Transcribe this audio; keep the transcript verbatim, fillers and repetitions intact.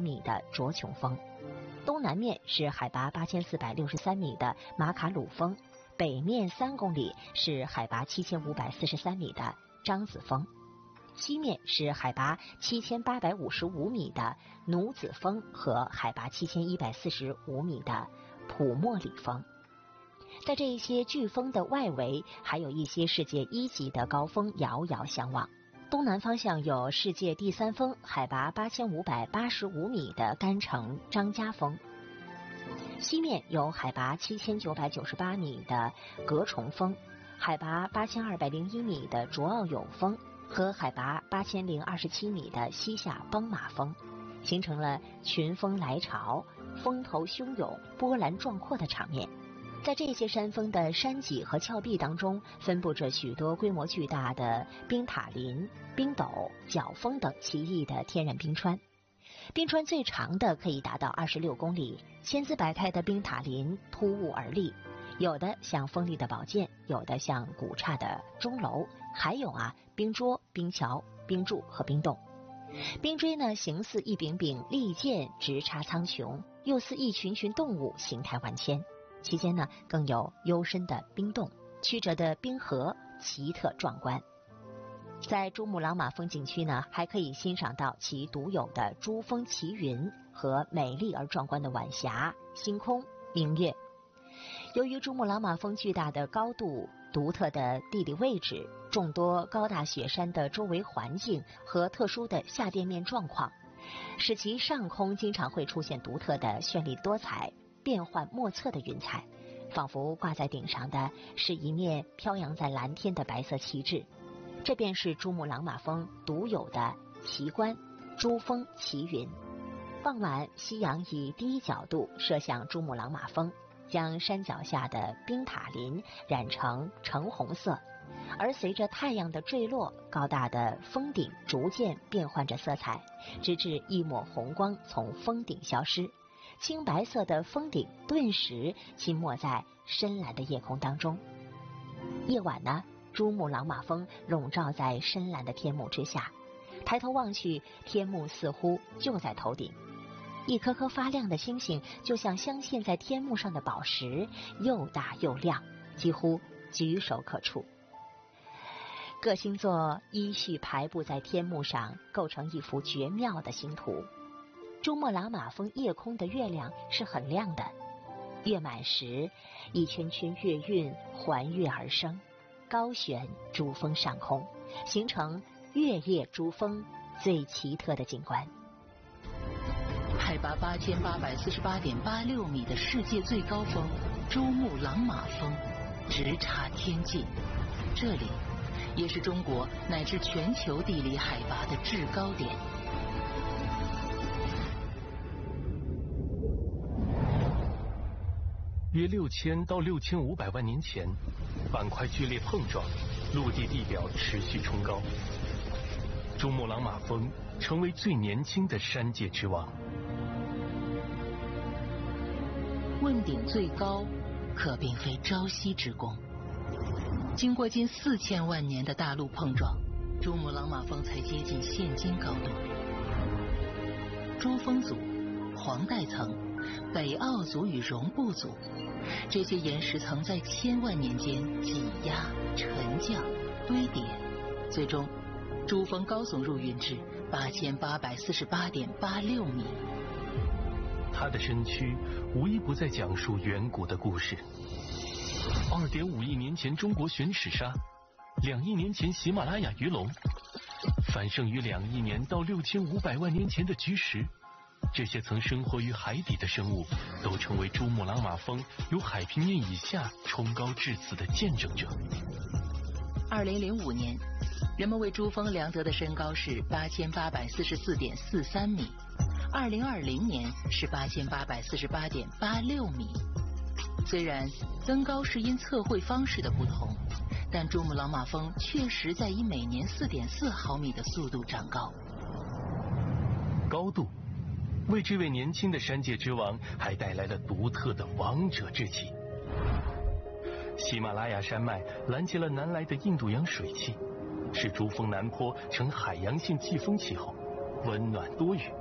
米的卓琼峰，东南面是海拔八千四百六十三米的马卡鲁峰，北面三公里是海拔七千五百四十三米的张子峰，西面是海拔七千八百五十五米的努子峰和海拔七千一百四十五米的普莫里峰。在这一些巨峰的外围，还有一些世界一级的高峰遥遥相望。东南方向有世界第三峰，海拔八千五百八十五米的甘城张家峰，西面有海拔七千九百九十八米的格崇峰，海拔八千二百零一米的卓奥永峰和海拔八千零二十七米的西夏崩马峰，形成了群峰来潮、峰头汹涌、波澜壮阔的场面。在这些山峰的山脊和峭壁当中，分布着许多规模巨大的冰塔林、冰斗、角峰等奇异的天然冰川。冰川最长的可以达到二十六公里，千姿百态的冰塔林突兀而立，有的像锋利的宝剑，有的像古刹的钟楼，还有啊冰桌、冰桥、冰柱和冰洞。冰锥呢，形似一柄柄利剑直插苍穹，又似一群群动物形态万千。其间呢，更有幽深的冰洞、曲折的冰河，奇特壮观。在珠穆朗玛峰景区呢，还可以欣赏到其独有的珠峰奇云和美丽而壮观的晚霞、星空、明月。由于珠穆朗玛峰巨大的高度、独特的地理位置、众多高大雪山的周围环境和特殊的下垫面状况，使其上空经常会出现独特的绚丽多彩、变幻莫测的云彩，仿佛挂在顶上的是一面飘扬在蓝天的白色旗帜。这便是珠穆朗玛峰独有的奇观——珠峰奇云。傍晚，夕阳以第一角度射向珠穆朗玛峰，将山脚下的冰塔林染成橙红色，而随着太阳的坠落，高大的峰顶逐渐变换着色彩，直至一抹红光从峰顶消失，青白色的峰顶顿时浸没在深蓝的夜空当中。夜晚呢，珠穆朗玛峰笼罩在深蓝的天幕之下，抬头望去，天幕似乎就在头顶，一颗颗发亮的星星就像镶嵌在天幕上的宝石，又大又亮，几乎举手可触。各星座依序排布在天幕上，构成一幅绝妙的星图。珠穆朗玛峰夜空的月亮是很亮的，月满时，一圈圈月晕环月而生，高悬珠峰上空，形成月夜珠峰最奇特的景观。 海拔八千八百四十八点八六米的世界最高峰珠穆朗玛峰，直插天际。这里也是中国乃至全球地理海拔的制高点。 约六千到六千五百万年前，板块剧烈碰撞，陆地地表持续冲高，珠穆朗玛峰成为最年轻的山界之王。 问鼎最高，可并非朝夕之功。经过近四千万年的大陆碰撞，珠穆朗玛峰才接近现今高度。珠峰族、黄带层、北奥族与绒布族，这些岩石层在千万年间挤压、沉降、堆叠，最终珠峰高耸入云至八千八百四十八点八六米。 它的身躯无一不在讲述远古的故事。二点五亿年前中国原始沙，两亿年前喜马拉雅鱼龙，繁盛于两亿年到六千五百万年前的菊石，这些曾生活于海底的生物，都成为珠穆朗玛峰由海平面以下冲高至此的见证者。 二零零五年，人们为珠峰量得的身高是八千八百四十四点四三米，二零二零年是八千八百四十八点八六米。虽然增高是因测绘方式的不同，但珠穆朗玛峰确实在以每年四点四毫米的速度长高。 高度为这位年轻的山界之王还带来了独特的王者之气。喜马拉雅山脉拦截了南来的印度洋水汽，使珠峰南坡呈海洋性季风气候，温暖多雨。